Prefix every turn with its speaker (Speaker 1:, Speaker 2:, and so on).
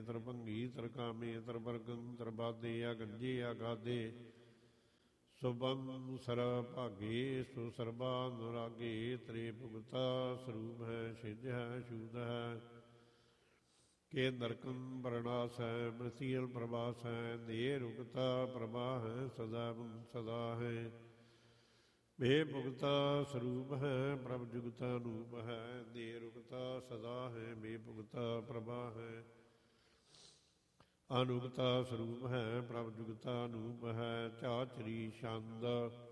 Speaker 1: ਤਰਭੰਗੀ ਤਰਕਾਮੇ ਤਰਵਰਗੰ ਤਰਬਾਦੇ ਆਗੰਜੇ ਆਗਾਦੇ ਸੁਬੰ sir ਭਾਗੇ ਸੋ ਸਰਬਾ ਅਨੁਰਾਗੇ ਤ੍ਰੇ ਭੁਗਤਾ ਸਰੂਪ ਹੈ ਛਿਜ ਹੈ ਛੂਤ ਹੈ ਕੇ ਨਰਕੰ ਵਰਣਾਸ ਹੈ ਮ੍ਰਿਤੀਲ ਪ੍ਰਭਾਸ ਹੈ ਦੇ ਰੁਕਤਾ ਪ੍ਰਭਾ ਹੈ ਸਦਾ ਸਦਾ ਹੈ ਬੇ ਭੁਗਤਾ ਸਰੂਪ ਹੈ ਪ੍ਰਭ ਜੁਗਤਾ ਅਨੂਪ ਹੈ ਦੇ ਰੁਕਤਾ ਸਦਾ ਹੈ ਬੇ ਭੁਗਤਾ ਪ੍ਰਭਾ ਹੈ ਅਨੁਗਤਾ ਸਰੂਪ ਹੈ ਪ੍ਰਭ ਜੁਗਤਾ ਅਨੂਪ ਹੈ ਝਾਚਰੀ ਛੰਦ